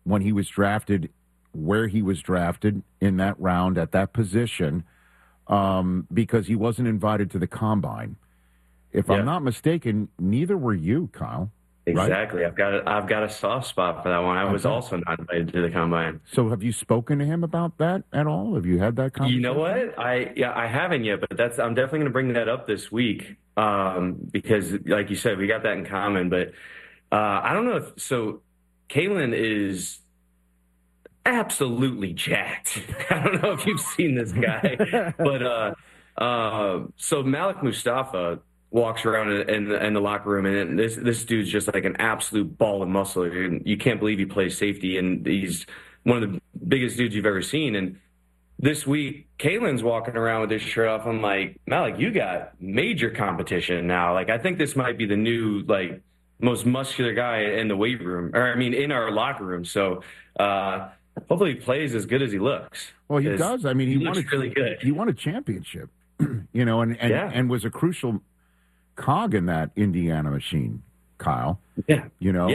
when he was drafted, where he was drafted in that round at that position, because he wasn't invited to the combine. If I'm not mistaken, neither were you, Kyle. Exactly. Right? I've got a soft spot for that one. I was also not invited to the combine. So have you spoken to him about that at all? Have you had that conversation? You know what? I haven't yet, but I'm definitely going to bring that up this week. Because like you said, we got that in common, but I don't know so Kalen is absolutely jacked. I don't know if you've seen this guy, but so Malik Mustafa walks around in the locker room, and this dude's just like an absolute ball of muscle. You can't believe he plays safety, and he's one of the biggest dudes you've ever seen. And this week, Kalen's walking around with his shirt off. I'm like, Malik, you got major competition now. Like, I think this might be the new, like, most muscular guy in the weight room, or I mean, in our locker room. So, hopefully he plays as good as he looks. Well, he does. I mean, he looks really good. He won a championship, and was a crucial cog in that Indiana machine, Kyle. Yeah. No.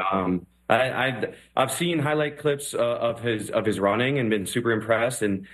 I've seen highlight clips of his running and been super impressed. And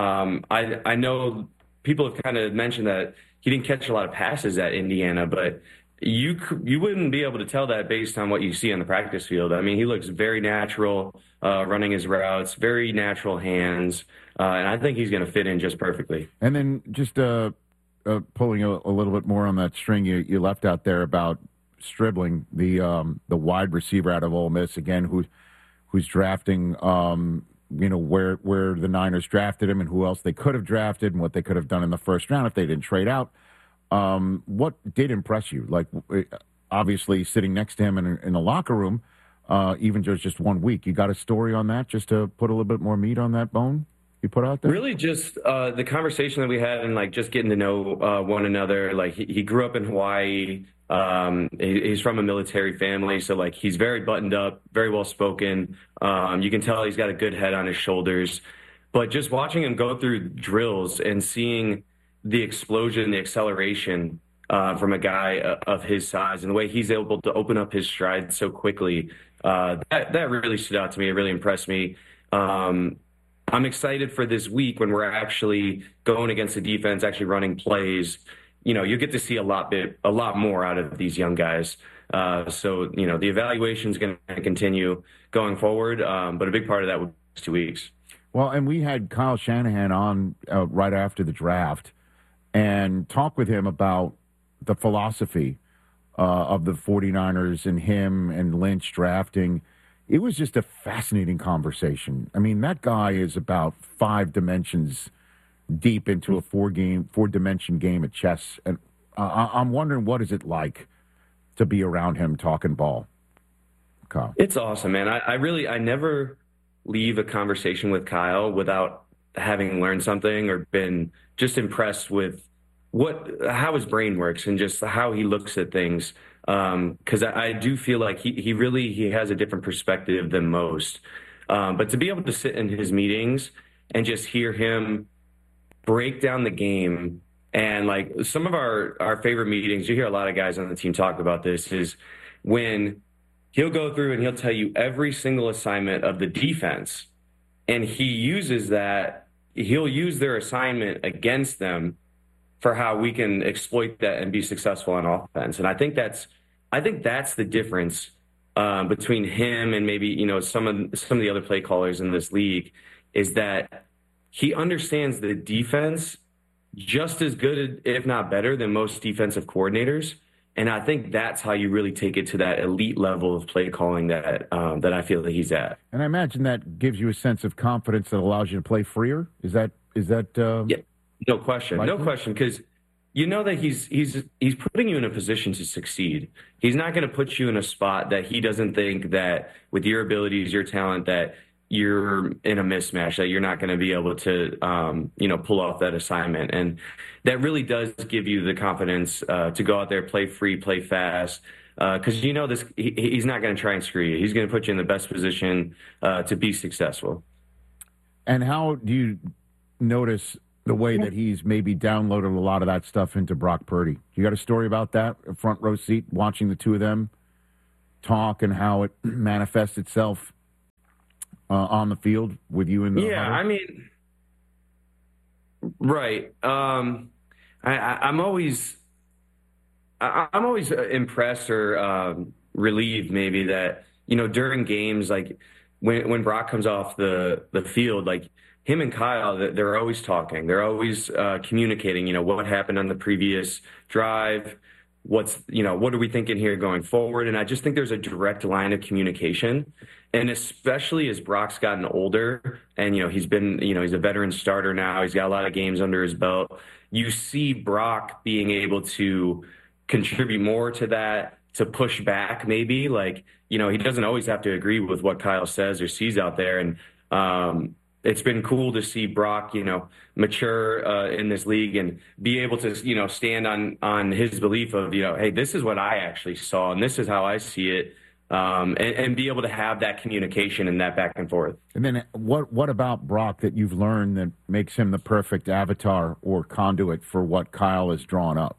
I know people have kind of mentioned that he didn't catch a lot of passes at Indiana, but you wouldn't be able to tell that based on what you see on the practice field. I mean, he looks very natural running his routes, very natural hands, and I think he's going to fit in just perfectly. And then just pulling a little bit more on that string you left out there about Stribling, the wide receiver out of Ole Miss, again, who's drafting, where the Niners drafted him and who else they could have drafted and what they could have done in the first round if they didn't trade out. What did impress you? Like, obviously, sitting next to him in the locker room, even just 1 week. You got a story on that, just to put a little bit more meat on that bone you put out there? Really just the conversation that we had and, like, just getting to know one another. Like, he grew up in Hawaii. He's from a military family, so, like, he's very buttoned up, very well spoken. You can tell he's got a good head on his shoulders. But just watching him go through drills and seeing the explosion, the acceleration from a guy of his size and the way he's able to open up his stride so quickly, that really stood out to me. It really impressed me. I'm excited for this week when we're actually going against the defense, actually running plays. You get to see a lot more out of these young guys. So the evaluation is going to continue going forward, but a big part of that was 2 weeks. Well, and we had Kyle Shanahan on right after the draft and talk with him about the philosophy of the 49ers and him and Lynch drafting. It was just a fascinating conversation. I mean, that guy is about 5 dimensions deep into a 4-dimension game of chess. And I'm wondering, what is it like to be around him talking ball, Kyle? It's awesome, man. I never leave a conversation with Kyle without having learned something or been just impressed with how his brain works and just how he looks at things. Because I do feel like he has a different perspective than most. But to be able to sit in his meetings and just hear him break down the game, and, like, some of our favorite meetings, you hear a lot of guys on the team talk about this, is when he'll go through and he'll tell you every single assignment of the defense, and he'll use their assignment against them for how we can exploit that and be successful on offense. And I think that's the difference between him and maybe some of the other play callers in this league, is that he understands the defense just as good, if not better, than most defensive coordinators. And I think that's how you really take it to that elite level of play calling that I feel that he's at. And I imagine that gives you a sense of confidence that allows you to play freer. Is that? Yeah, no question, likely? No question, because you know that he's putting you in a position to succeed. He's not going to put you in a spot that he doesn't think that with your abilities, your talent, that you're in a mismatch, that you're not going to be able to, pull off that assignment. And that really does give you the confidence to go out there, play free, play fast, because this, he's not going to try and screw you. He's going to put you in the best position to be successful. And how do you notice the way that he's maybe downloaded a lot of that stuff into Brock Purdy? You got a story about that, a front row seat, watching the two of them talk and how it manifests itself on the field with you in the Yeah, huddle? I mean, right. I'm always I'm always impressed or relieved maybe that during games like when Brock comes off the field, like him and Kyle, they're always talking, they're always communicating, what happened on the previous drive, what are we thinking here going forward. And I just think there's a direct line of communication, and especially as Brock's gotten older and he's been, he's a veteran starter now, he's got a lot of games under his belt. You see Brock being able to contribute more to that, to push back maybe. Like, he doesn't always have to agree with what Kyle says or sees out there. And it's been cool to see Brock, mature in this league and be able to, stand on his belief of, hey, this is what I actually saw and this is how I see it. And be able to have that communication and that back and forth. And then what about Brock that you've learned that makes him the perfect avatar or conduit for what Kyle has drawn up?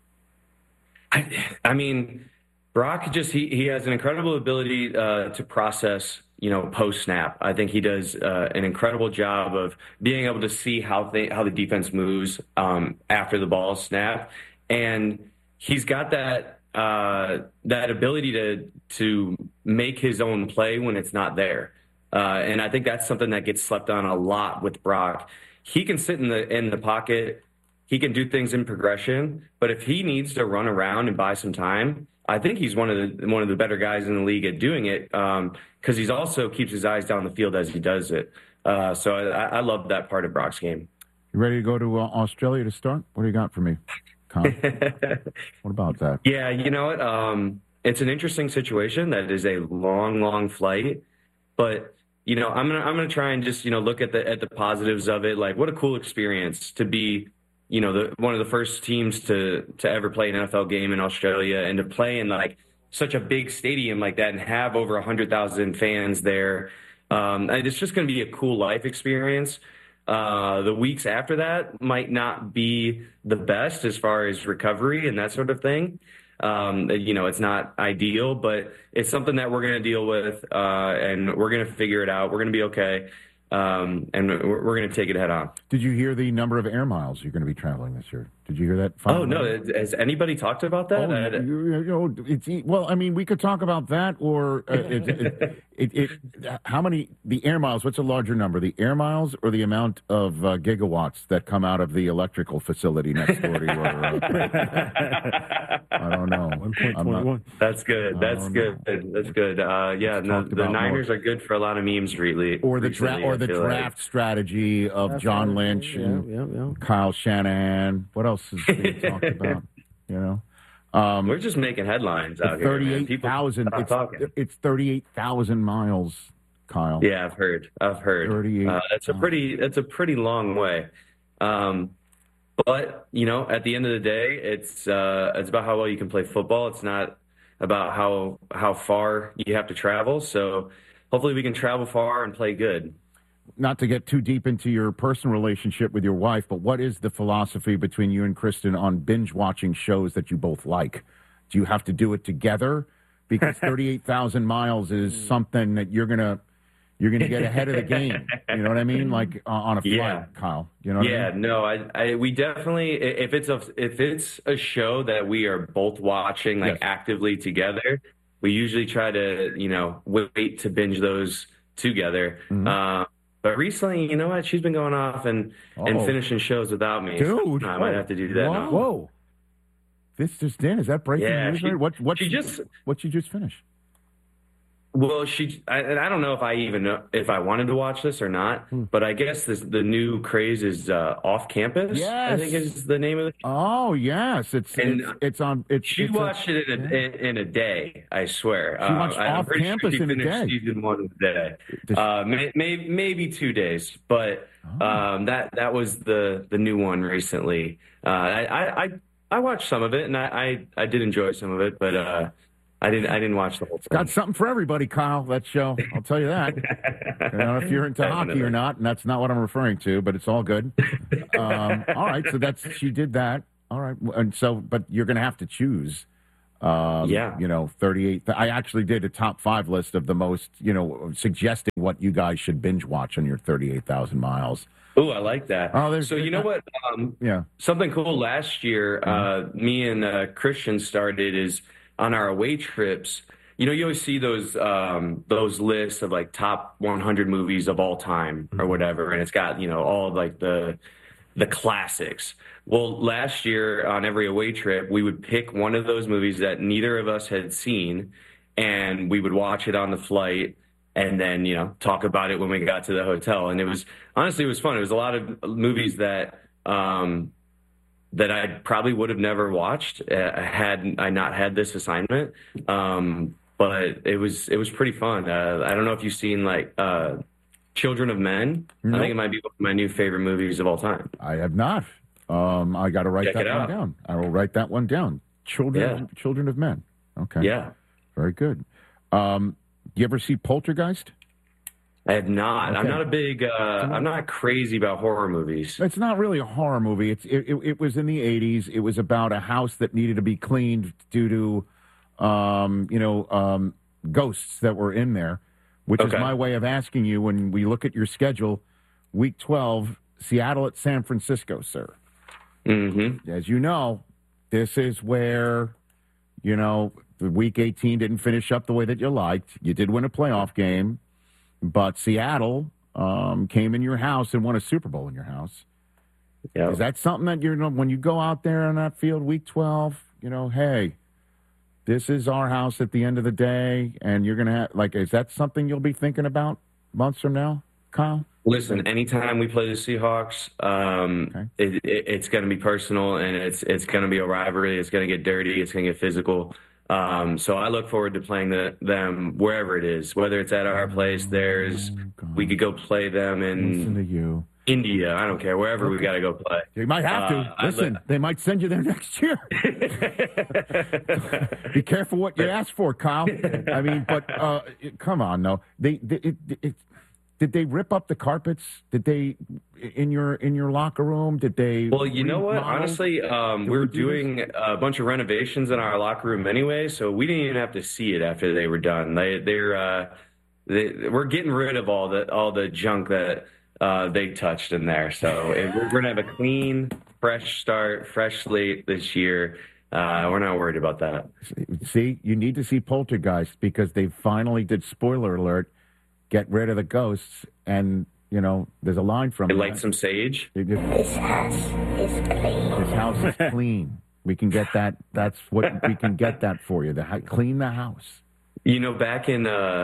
I mean, Brock he has an incredible ability to process, post snap. I think he does an incredible job of being able to see how the defense moves after the ball is snapped, and he's got that ability to make his own play when it's not there. And I think that's something that gets slept on a lot with Brock. He can sit in the pocket. He can do things in progression, but if he needs to run around and buy some time, I think he's one of the better guys in the league at doing it, because he's also keeps his eyes down the field as he does it. So I love that part of Brock's game. You ready to go to Australia to start? What do you got for me, Con? What about that? Yeah, you know what? It's an interesting situation. That is a long, long flight, but I'm gonna try and just look at the positives of it. Like, what a cool experience to be one of the first teams to ever play an NFL game in Australia, and to play in like such a big stadium like that and have over 100,000 fans there. It's just going to be a cool life experience. The weeks after that might not be the best as far as recovery and that sort of thing. It's not ideal, but it's something that we're going to deal with, and we're going to figure it out. We're going to be okay. And we're going to take it head on. Did you hear the number of air miles you're going to be traveling this year? Did you hear that? Oh, no. Has anybody talked about that? Well, I mean, we could talk about that, or how many, the air miles, what's a larger number, the air miles or the amount of gigawatts that come out of the electrical facility next door to your I don't know. 1.21. That's good. That's good. Yeah, the Niners are good for a lot of memes really. Or the draft strategy of John Lynch and Kyle Shanahan. What else is being talked about? We're just making headlines out here. 38,000. It's 38,000 miles, Kyle. Yeah, I've heard. 38. That's a pretty long way. But at the end of the day, it's about how well you can play football. It's not about how far you have to travel. So hopefully we can travel far and play good. Not to get too deep into your personal relationship with your wife, but what is the philosophy between you and Kristen on binge watching shows that you both like? Do you have to do it together? Because 38,000 miles is something that you're gonna get ahead of the game. You know what I mean? Like on a flight, Kyle. You know what I mean? No, we definitely, if it's a show that we are both watching actively together, we usually try to wait to binge those together. Mm-hmm. But recently, you know what? She's been going off and finishing shows without me. Dude, so I might have to do that now. Whoa. This just in. Is that breaking news? What you just finished? Well, I don't know if I even know if I wanted to watch this or not, but I guess the new craze is Off Campus. Yes. I think is the name of it. Oh yes, it's on. She watched it in a day. I swear. She watched Off Campus in a day. Season 1 in a day. Maybe 2 days, but that was the new one recently. I watched some of it, and I did enjoy some of it, but. I didn't watch the whole thing. Got something for everybody, Kyle, that show. I'll tell you that. I don't know if you're into hockey or not, and that's not what I'm referring to, but it's all good. All right, so she did that. All right, and so, but you're going to have to choose Yeah. 38. I actually did a top 5 list of the most, suggesting what you guys should binge watch on your 38,000 miles. Oh, I like that. Oh, so you know what? Yeah. Something cool last year, me and Christian started is on our away trips. You always see those lists of like top 100 movies of all time or whatever, and it's got all like the classics. Well, last year on every away trip, we would pick one of those movies that neither of us had seen, and we would watch it on the flight, and then talk about it when we got to the hotel. And it was fun. It was a lot of movies that that I probably would have never watched had I not had this assignment. But it was pretty fun. I don't know if you've seen like Children of Men. Nope. I think it might be one of my new favorite movies of all time. I have not. I got to write that one down. I will write that one down. Children of Men. Okay. Yeah. Very good. You ever see Poltergeist? I have not. Okay. I'm not a big. I'm not crazy about horror movies. It's not really a horror movie. It was in the 80s. It was about a house that needed to be cleaned due to ghosts that were in there, which is my way of asking you when we look at your schedule, week 12, Seattle at San Francisco, sir. Mm-hmm. As you know, this is where, the week 18 didn't finish up the way that you liked. You did win a playoff game, but Seattle came in your house and won a Super Bowl in your house. Yep. Is that something that when you go out there on that field week 12, hey, this is our house at the end of the day, and you're going to have, is that something you'll be thinking about months from now, Kyle? Listen, anytime we play the Seahawks, it's going to be personal, and it's going to be a rivalry. It's going to get dirty. It's going to get physical. So I look forward to playing them wherever it is, whether it's at our place, theirs. We could go play them in India. I don't care. Wherever we got to go play. You might have to. Listen, they might send you there next year. Be careful what you ask for, Kyle. I mean, but come on, no. Did they rip up the carpets? Did they in your locker room? Did they? Well, you know what? Honestly, we're doing a bunch of renovations in our locker room anyway, so we didn't even have to see it after they were done. We're getting rid of all the junk that they touched in there. So we're going to have a clean, fresh start, fresh slate this year. We're not worried about that. See, you need to see Poltergeist because they finally did, spoiler alert, get rid of the ghosts. And, there's a line from it. Light some sage. This house is clean. This house is clean. We can get that. That's what we can get that for you. Clean the house. Back in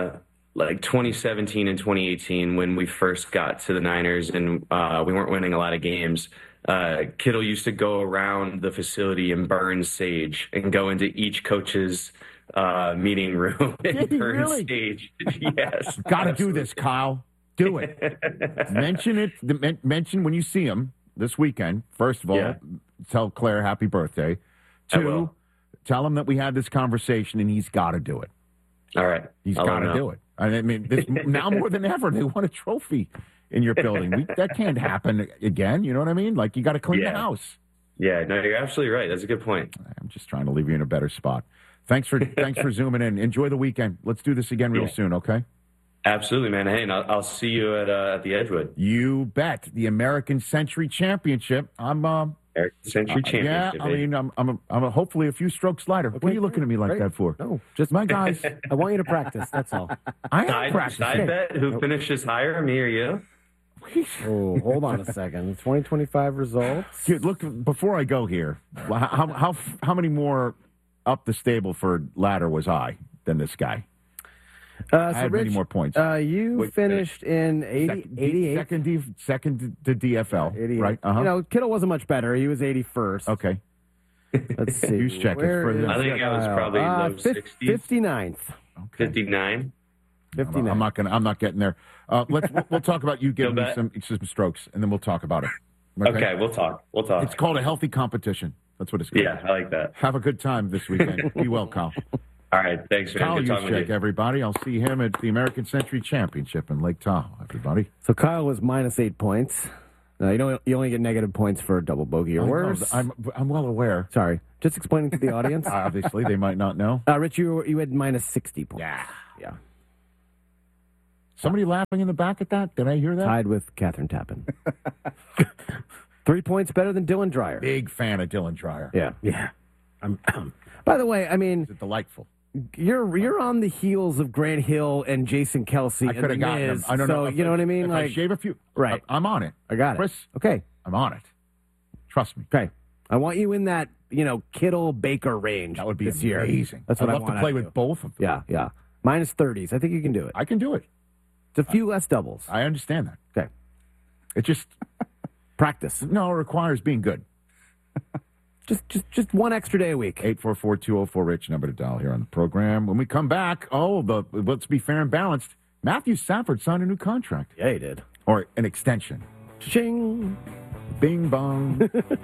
2017 and 2018, when we first got to the Niners and we weren't winning a lot of games, Kittle used to go around the facility and burn sage and go into each coach's meeting room and burn sage. Yes. Got to do this, Kyle. Do it. Mention it. Mention when you see him this weekend. First of all, tell Claire happy birthday. 2, tell him that we had this conversation and he's got to do it. All right. He's got to do it. I mean, now more than ever, they want a trophy in your building. That can't happen again. You know what I mean? You got to clean the house. Yeah, no, you're absolutely right. That's a good point. I'm just trying to leave you in a better spot. Thanks for zooming in. Enjoy the weekend. Let's do this again real soon, okay? Absolutely, man. Hey, and I'll see you at the Edgewood. You bet. The American Century Championship. American Century Championship. Yeah, I mean, I'm hopefully a few strokes lighter. What are you looking at me like that for? No, just my guys. I want you to practice. That's all. I am practicing. Side bet. Who finishes higher, me or you? Oh, hold on a second. The 2025 results. Dude, look, before I go here, how many more up the stable for ladder was I than this guy? I had Rich, many more points. You finished in 88. Second to DFL, 88. right? Kittle wasn't much better. He was 81st. Okay. Let's see. Who's checking? I think I was probably low 60s. 59th. Okay. 59. 59. I'm not getting there. We'll talk about you giving me some strokes, and then we'll talk about it. Okay, we'll talk. It's called a healthy competition. That's what it's called. Yeah, I like that. Have a good time this weekend. Be well, Kyle. All right, thanks, man. Kyle Good talking with you. everybody. I'll see him at the American Century Championship in Lake Tahoe, everybody. So Kyle was -8 points. No, you only get negative points for a double bogey or worse. I'm well aware. Sorry. Just explaining to the audience. Obviously, they might not know. Rich, you had minus 60 points. Yeah. Somebody laughing in the back at that? Did I hear that? Tied with Catherine Tappan. 3 points better than Dylan Dreyer. Big fan of Dylan Dreyer. Yeah. By the way, I mean, It's delightful. you're on the heels of Grant Hill and Jason Kelsey. I could have gotten him. I don't know. You know what I mean? If I shave a few, right. I'm on it. I got it. Chris, okay. I'm on it. Trust me. Okay. I want you in that, Kittle Baker range. That would be this year. amazing. That's what I'd I love want to play out of with you. both of them. Yeah. Minus 30s. I think you can do it. I can do it. It's a few less doubles. I understand that. Okay. It just Practice. it requires being good. Just one extra day a week. 844-204-RICH, number to dial here on the program. When we come back, let's be fair and balanced. Matthew Stafford signed a new contract. Yeah, he did. Or an extension. Ching. Bing bong.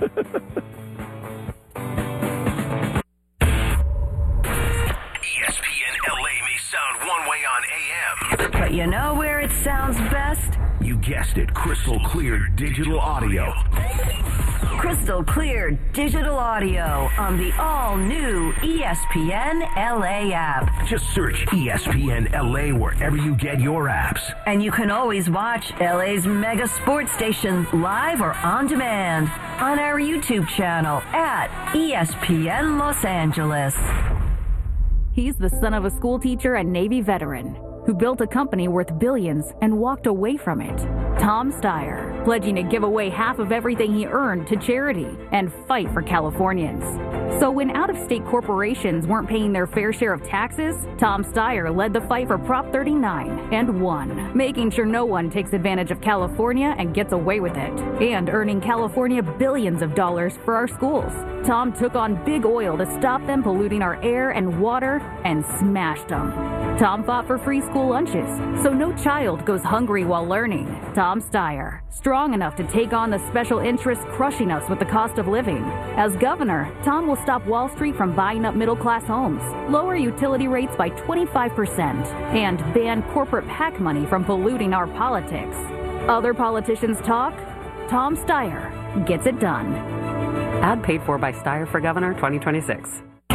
ESPN LA may sound one way on AM. But you know where it sounds best? You guessed it, crystal clear digital audio. Crystal clear digital audio on the all-new ESPN LA app. Just search ESPN LA wherever you get your apps. And you can always watch LA's mega sports station live or on demand on our YouTube channel at ESPN Los Angeles. He's the son of a school teacher and Navy veteran who built a company worth billions and walked away from it. Tom Steyer, pledging to give away half of everything he earned to charity and fight for Californians. So when out-of-state corporations weren't paying their fair share of taxes, Tom Steyer led the fight for Prop 39 and won, making sure no one takes advantage of California and gets away with it, and earning California billions of dollars for our schools. Tom took on big oil to stop them polluting our air and water and smashed them. Tom fought for free school lunches, so no child goes hungry while learning. Tom Steyer, strong enough to take on the special interests crushing us with the cost of living. As governor, Tom will stop Wall Street from buying up middle-class homes, lower utility rates by 25%, and ban corporate PAC money from polluting our politics. Other politicians talk, Tom Steyer gets it done. Ad paid for by Steyer for Governor 2026.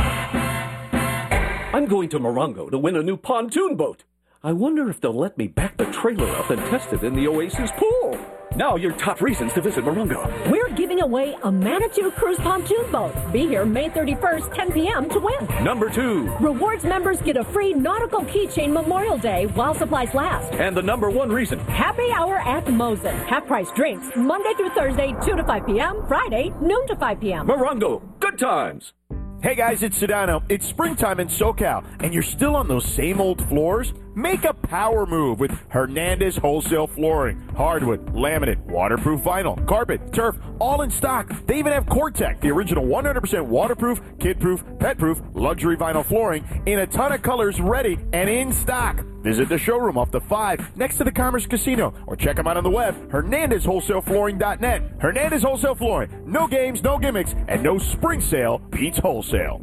I'm going to Morongo to win a new pontoon boat. I wonder if they'll let me back the trailer up and test it in the Oasis pool. Now your top reasons to visit Morongo. We're giving away a Manitou Cruise pontoon boat. Be here May 31st, 10 p.m. to win. Number 2. Rewards members get a free nautical keychain Memorial Day while supplies last. And the number 1 reason. Happy hour at Mosen. Half-price drinks Monday through Thursday, 2 to 5 p.m., Friday, noon to 5 p.m. Morongo. Good times. Hey guys, it's Sedano. It's springtime in SoCal, and you're still on those same old floors? Make a power move with Hernandez Wholesale Flooring. Hardwood, laminate, waterproof vinyl, carpet, turf, all in stock. They even have Cortec, the original 100% waterproof, kid-proof, pet-proof, luxury vinyl flooring in a ton of colors ready and in stock. Visit the showroom off the 5 next to the Commerce Casino, or check them out on the web, HernandezWholesaleFlooring.net. Hernandez Wholesale Flooring. No games, no gimmicks, and no spring sale beats wholesale.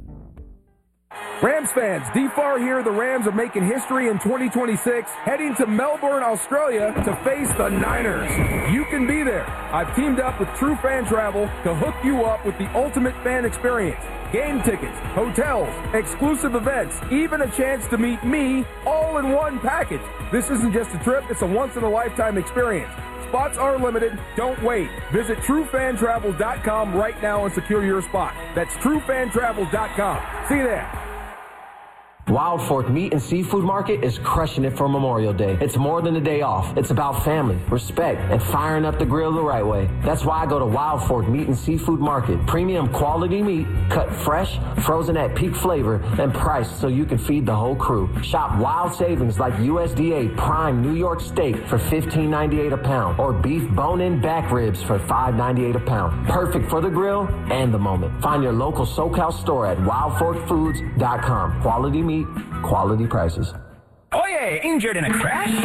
Rams fans, DFAR here. The Rams are making history in 2026, heading to Melbourne, Australia to face the Niners. You can be there. I've teamed up with True Fan Travel to hook you up with the ultimate fan experience. Game tickets, hotels, exclusive events, even a chance to meet me all in one package. This isn't just a trip, it's a once-in-a-lifetime experience. Spots are limited. Don't wait. Visit TrueFanTravels.com right now and secure your spot. That's TrueFanTravels.com. See you there. Wild Fork Meat and Seafood Market is crushing it for Memorial Day. It's more than a day off. It's about family, respect, and firing up the grill the right way. That's why I go to Wild Fork Meat and Seafood Market. Premium quality meat, cut fresh, frozen at peak flavor, and priced so you can feed the whole crew. Shop wild savings like USDA prime New York steak for $15.98 a pound, or beef bone-in back ribs for $5.98 a pound. Perfect for the grill and the moment. Find your local SoCal store at wildforkfoods.com. Quality meat, quality prices. Oh yeah, injured in a crash?